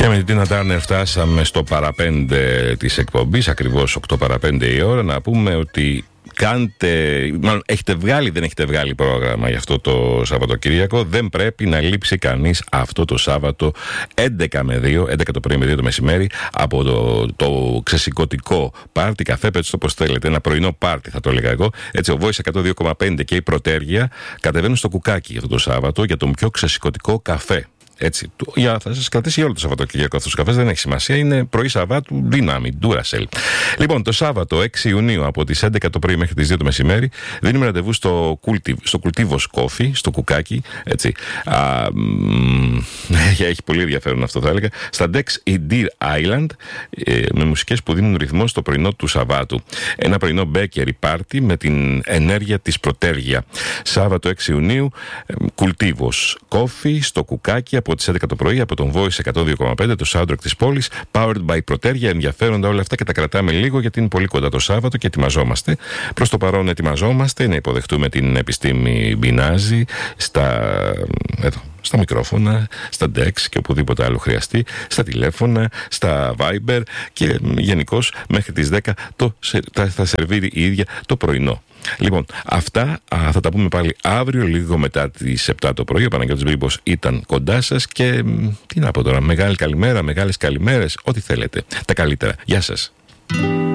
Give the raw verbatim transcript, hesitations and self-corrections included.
Και με την Τίνα Τάρνερ φτάσαμε στο παραπέντε της εκπομπής, ακριβώς οκτώ παρά πέντε η ώρα, να πούμε ότι κάντε, μάλλον έχετε βγάλει, δεν έχετε βγάλει πρόγραμμα για αυτό το Σαββατοκύριακο, δεν πρέπει να λείψει κανείς αυτό το Σάββατο έντεκα με δύο, έντεκα το πρωί με δύο το μεσημέρι, από το, το ξεσηκωτικό πάρτι, καφέ, πέτσο όπως θέλετε, ένα πρωινό πάρτι θα το έλεγα εγώ. Έτσι, ο Voice εκατόν δύο κόμμα πέντε και η Πρωτέργεια κατεβαίνουν στο Κουκάκι αυτό το Σάββατο για τον πιο ξεσηκωτικό καφέ. Έτσι, για, θα σας κρατήσει για όλο το Σαββατοκύριακο αυτός ο καφές, δεν έχει σημασία, είναι πρωί Σαββάτου, δύναμη, Duracell. Λοιπόν, το Σάββατο έξι Ιουνίου από τις έντεκα το πρωί μέχρι τις δύο το μεσημέρι δίνουμε ραντεβού στο, Cultiv, στο Cultivos Coffee, στο Κουκάκι. Έτσι. Α, μ, έχει πολύ ενδιαφέρον αυτό, θα έλεγα. Στα Dex η Deer Island, ε, με μουσικές που δίνουν ρυθμό στο πρωινό του Σαββάτου. Ένα πρωινό bakery party με την ενέργεια της Πρωτέργεια. Σάββατο έξι Ιουνίου, ε, Cultivos Coffee στο Κουκάκι από τις έντεκα το πρωί από τον Voice εκατόν δύο κόμμα πέντε, το soundtrack της πόλης, powered by Πρωτέργεια. Ενδιαφέροντα όλα αυτά και τα κρατάμε λίγο γιατί είναι πολύ κοντά το Σάββατο και ετοιμαζόμαστε. Προς το παρόν ετοιμαζόμαστε να υποδεχτούμε την επιστήμη Μπινάζη στα, εδώ, στα μικρόφωνα, στα Dex και οπουδήποτε άλλο χρειαστεί, στα τηλέφωνα, στα Viber και γενικώς μέχρι τις δέκα το, θα σερβίρει η ίδια το πρωινό. Λοιπόν, αυτά α, θα τα πούμε πάλι αύριο λίγο μετά τις επτά το πρωί. Ο Παναγιώτης Μπίμπος ήταν κοντά σας και μ, τι να πω τώρα, μεγάλη καλημέρα, μεγάλες καλημέρες, ό,τι θέλετε. Τα καλύτερα. Γεια σας.